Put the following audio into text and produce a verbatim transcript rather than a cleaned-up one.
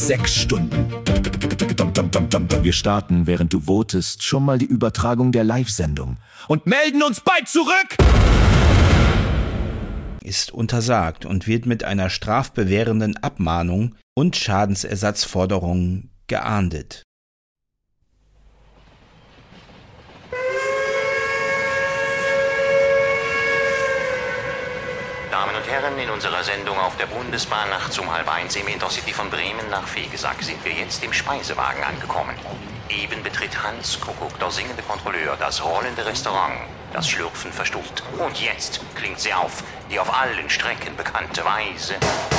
Sechs Stunden. Wir starten, während du votest, schon mal die Übertragung der Live-Sendung und melden uns bald zurück! Ist untersagt und wird mit einer strafbewährenden Abmahnung und Schadensersatzforderung geahndet. Damen und Herren, in unserer Sendung auf der Bundesbahn nachts um halb eins im Intercity von Bremen nach Vegesack sind wir jetzt im Speisewagen angekommen. Eben betritt Hans Kuckuck, der singende Kontrolleur, das rollende Restaurant. Das Schlürfen verstummt. Und jetzt klingt sie auf, die auf allen Strecken bekannte Weise.